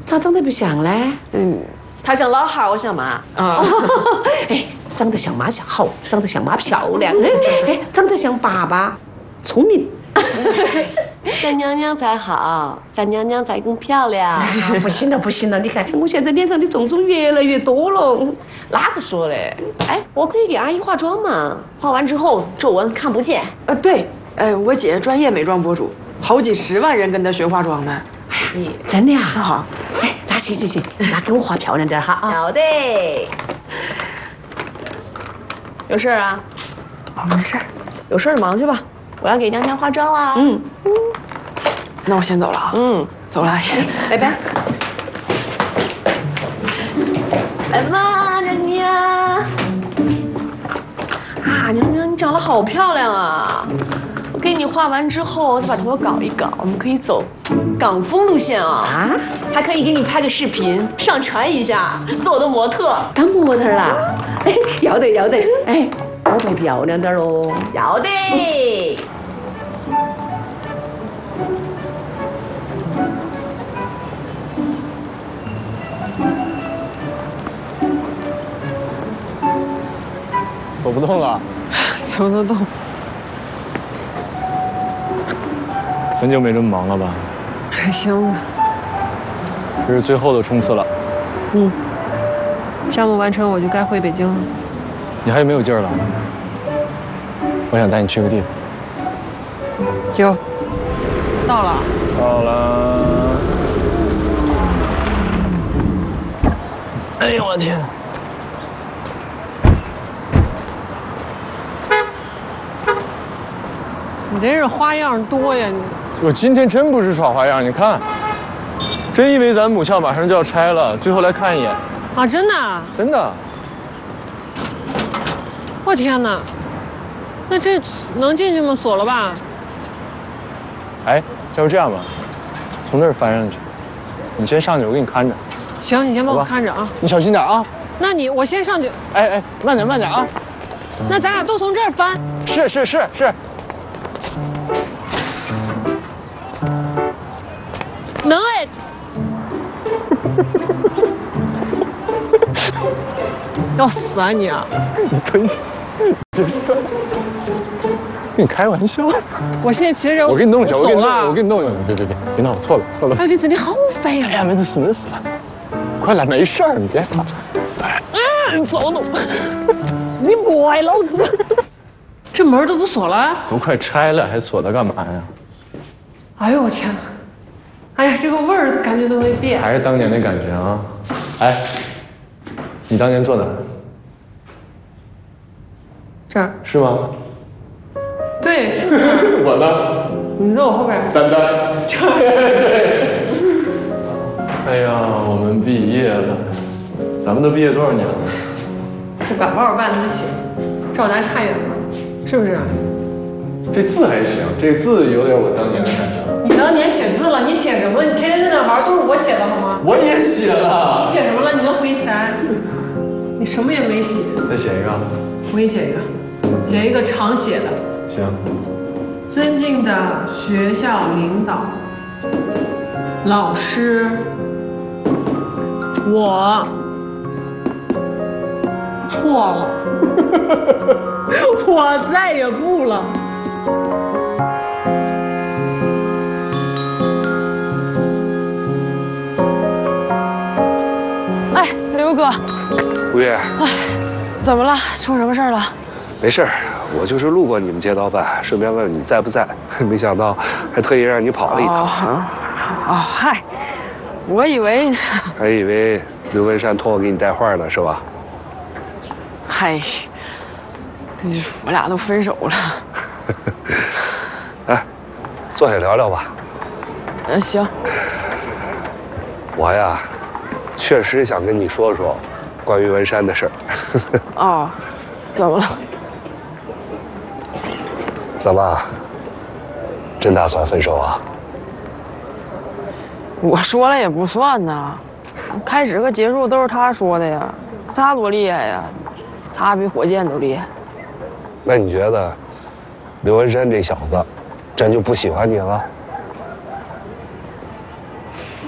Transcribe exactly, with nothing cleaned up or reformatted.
咋长得不像呢？ 嗯，他像老汉，我像妈。啊， 哎，长得像妈像好，长得像妈漂亮，哎哎，长得像爸爸聪明。 像娘娘才好，像娘娘才更漂亮。 啊，不行了不行了，你看我现在脸上的肿肿越来越多了。 哪个说嘞？哎，我可以给阿姨化妆嘛，化完之后皱纹看不见。 呃，对，呃，我姐专业美妆博主，好几十万人跟她学化妆呢。 真的呀？ 好， 哎，那行行行，那给我画漂亮点哈啊。 好的。有事啊？ 啊，没事儿， 有事忙去吧。我要给娘娘化妆啦。 嗯嗯， 那我先走了啊。 嗯， 走了，阿姨， 拜拜。来吧，娘娘。啊，娘娘，你长得好漂亮啊！我给你画完之后，再把头发搞一搞，我们可以走港风路线啊！啊，还可以给你拍个视频上传一下，做我的模特。 当模特啦？哎，要得要得，哎，我会漂亮点喽。 要得。 走不动了， 走得动。 很久没这么忙了吧？ 还行吧。 这是最后的冲刺了。 嗯。项目完成，我就该回北京了。 你还有没有劲儿了？我想带你去个地方。 有。到了。 到了。哎呦我天！ 你真是花样多呀！你我今天真不是耍花样，你看，真以为咱母校马上就要拆了，最后来看一眼。 啊，真的？ 真的。 我天哪！那这能进去吗？锁了吧？ 哎，要不这样吧，从那儿翻上去，你先上去，我给你看着。 行，你先帮我看着啊。 你小心点啊。 那你我先上去。 哎哎，慢点慢点啊。 那咱俩都从这儿翻。 是是是是。 能哎！要死啊你啊！ 你可以，跟你开玩笑。 我现在其实我给你弄一下，我给你弄， 我给你弄一下。别别别，别闹，错了错了。 哎，栗子你好废啊！ 哎呀，没事没事了，快来，没事儿，你别怕。 嗯，走走。你歪老子！这门都不锁了？ 都快拆了，还锁它干嘛呀？ 哎呦我天哪！哎呀，这个味儿感觉都没变， 还是当年的感觉啊！哎，你当年坐哪儿？ 这儿是吗？ 对， 我呢？ 你坐我后边。 丹丹。哎呀，我们毕业了，咱们都毕业多少年了？ 不管把我办怎么写，照咱差远了，是不是？ 这字还行，这字有点我当年的感觉。 你当年写字了？你写什么？你天天在那玩，都是我写的好吗？ 我也写了。 你写什么了？你能回忆起来？你什么也没写。 再写一个。 我给你写一个，写一个常写的。 行。 尊敬的学校领导、老师，我错了，我再也不了。哎，刘哥， 吴越， 哎，怎么了？出什么事儿了？ 没事儿，我就是路过你们街道办，顺便问问你在不在。没想到还特意让你跑了一趟。 哦，哦嗨，我以为还以为刘文山托我给你带话呢，是吧？ 嗨，我俩都分手了。 哎，坐下聊聊吧。 嗯，行。 我呀，确实想跟你说说关于文山的事儿。 哦，怎么了？ 怎么？真打算分手啊？ 我说了也不算呐，开始和结束都是他说的呀。他多厉害呀，他比火箭都厉害。 那你觉得刘文山这小子真就不喜欢你了？